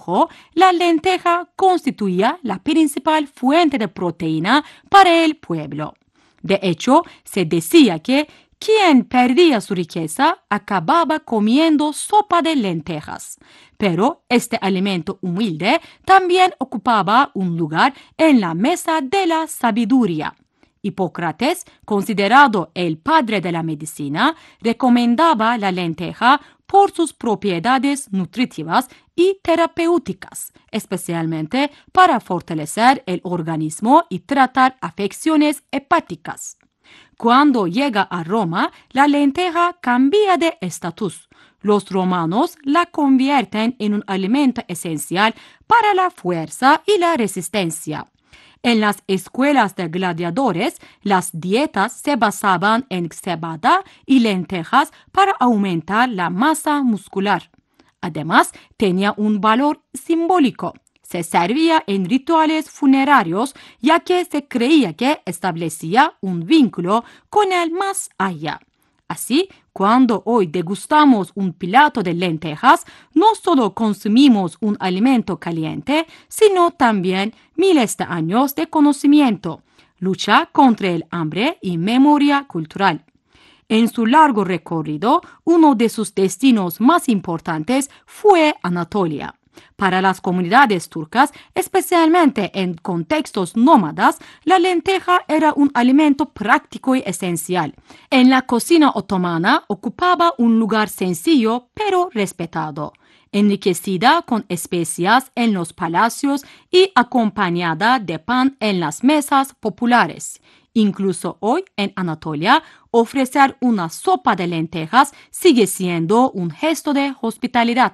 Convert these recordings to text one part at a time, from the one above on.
lujo, la lenteja constituía la principal fuente de proteína para el pueblo. De hecho, se decía que quien perdía su riqueza acababa comiendo sopa de lentejas. Pero este alimento humilde también ocupaba un lugar en la mesa de la sabiduría. Hipócrates, considerado el padre de la medicina, recomendaba la lenteja por sus propiedades nutritivas y terapéuticas, especialmente para fortalecer el organismo y tratar afecciones hepáticas. Cuando llega a Roma, la lenteja cambia de estatus. Los romanos la convierten en un alimento esencial para la fuerza y la resistencia. En las escuelas de gladiadores, las dietas se basaban en cebada y lentejas para aumentar la masa muscular. Además, tenía un valor simbólico. Se servía en rituales funerarios, ya que se creía que establecía un vínculo con el más allá. Así, cuando hoy degustamos un plato de lentejas, no solo consumimos un alimento caliente, sino también miles de años de conocimiento, lucha contra el hambre y memoria cultural. En su largo recorrido, uno de sus destinos más importantes fue Anatolia. Para las comunidades turcas, especialmente en contextos nómadas, la lenteja era un alimento práctico y esencial. En la cocina otomana ocupaba un lugar sencillo pero respetado, enriquecida con especias en los palacios y acompañada de pan en las mesas populares. Incluso hoy en Anatolia, ofrecer una sopa de lentejas sigue siendo un gesto de hospitalidad.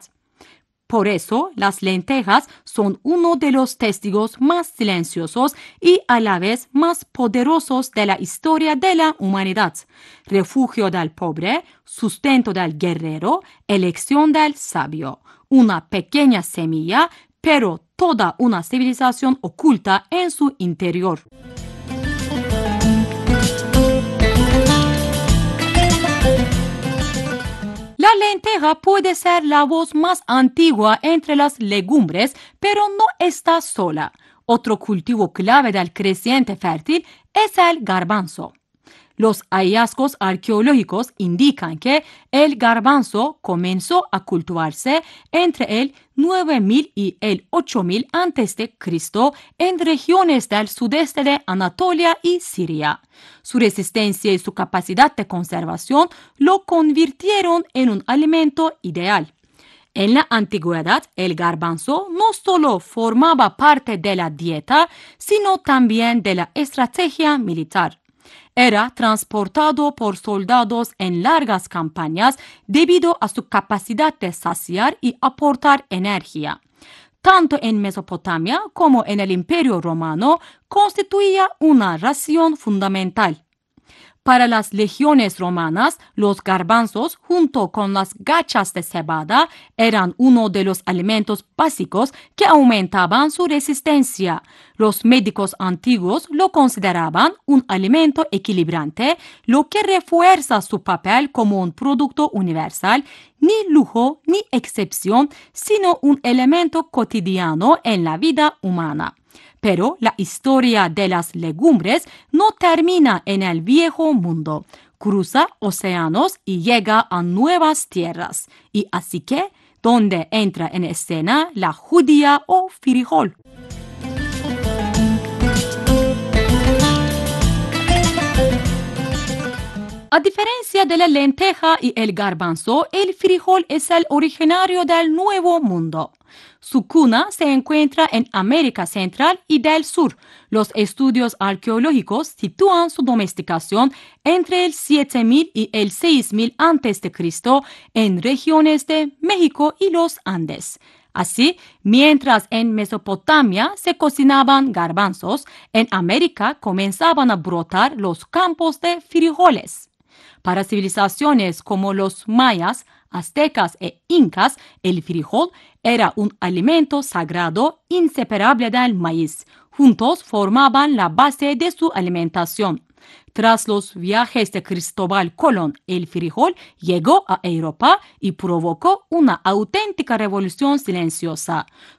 Por eso, las lentejas son uno de los testigos más silenciosos y a la vez más poderosos de la historia de la humanidad. Refugio del pobre, sustento del guerrero, elección del sabio. Una pequeña semilla, pero toda una civilización oculta en su interior. La lenteja puede ser la voz más antigua entre las legumbres, pero no está sola. Otro cultivo clave del creciente fértil es el garbanzo. Los hallazgos arqueológicos indican que el garbanzo comenzó a cultivarse entre el 9000 y el 8000 a.C. en regiones del sudeste de Anatolia y Siria. Su resistencia y su capacidad de conservación lo convirtieron en un alimento ideal. En la antigüedad, el garbanzo no solo formaba parte de la dieta, sino también de la estrategia militar. Era transportado por soldados en largas campañas debido a su capacidad de saciar y aportar energía. Tanto en Mesopotamia como en el Imperio Romano constituía una ración fundamental. Para las legiones romanas, los garbanzos, junto con las gachas de cebada, eran uno de los alimentos básicos que aumentaban su resistencia. Los médicos antiguos lo consideraban un alimento equilibrante, lo que refuerza su papel como un producto universal, ni lujo ni excepción, sino un elemento cotidiano en la vida humana. Pero la historia de las legumbres no termina en el viejo mundo. Cruza océanos y llega a nuevas tierras. Y así que, ¿dónde entra en escena la judía o frijol? A diferencia de la lenteja y el garbanzo, el frijol es el originario del Nuevo Mundo. Su cuna se encuentra en América Central y del Sur. Los estudios arqueológicos sitúan su domesticación entre el 7000 y el 6000 a.C. en regiones de México y los Andes. Así, mientras en Mesopotamia se cocinaban garbanzos, en América comenzaban a brotar los campos de frijoles. Para civilizaciones como los mayas, aztecas e incas, el frijol era un alimento sagrado inseparable del maíz. Juntos formaban la base de su alimentación. Tras los viajes de Cristóbal Colón, el frijol llegó a Europa y provocó una auténtica revolución silenciosa.